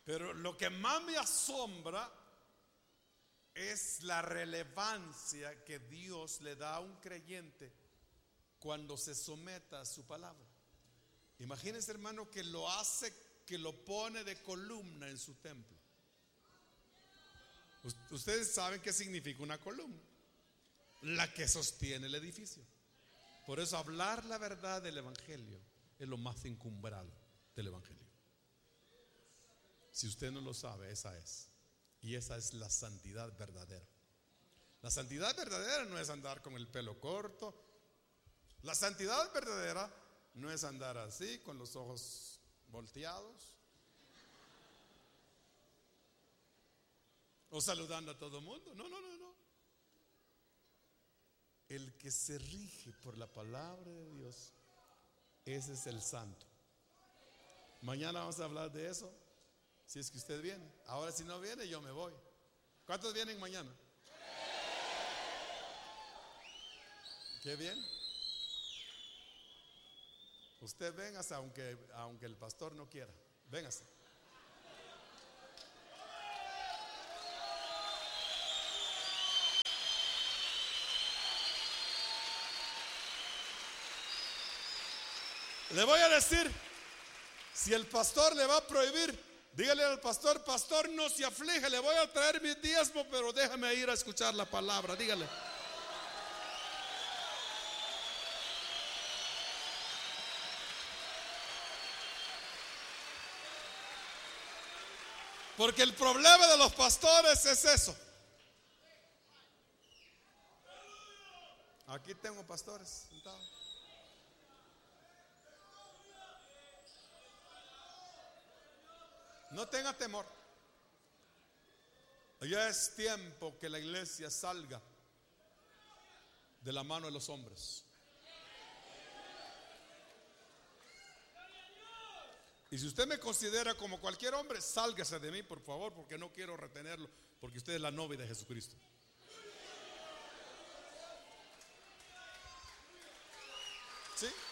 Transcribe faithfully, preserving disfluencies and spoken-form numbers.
Pero lo que más me asombra es la relevancia que Dios le da a un creyente cuando se someta a su palabra. Imagínense, hermano, que lo hace, que lo pone de columna en su templo. Ustedes saben qué significa una columna: la que sostiene el edificio. Por eso hablar la verdad del evangelio es lo más encumbrado del evangelio. Si usted no lo sabe, esa es. Y esa es la santidad verdadera. La santidad verdadera no es andar con el pelo corto. La santidad verdadera no es andar así, con los ojos volteados, o saludando a todo el mundo. No, no, no, no. El que se rige por la palabra de Dios, ese es el santo. Mañana vamos a hablar de eso, si es que usted viene. Ahora, si no viene, yo me voy. ¿Cuántos vienen mañana? Qué bien. Usted véngase, aunque, aunque el pastor no quiera. Véngase. Le voy a decir, si el pastor le va a prohibir, dígale al pastor: pastor, no se aflige, le voy a traer mis diezmos, pero déjame ir a escuchar la palabra. Dígale. Porque el problema de los pastores es eso. Aquí tengo pastores sentados. No tenga temor. Ya es tiempo que la iglesia salga de la mano de los hombres. Y si usted me considera como cualquier hombre, sálgase de mí, por favor, porque no quiero retenerlo, porque usted es la novia de Jesucristo. ¿Sí?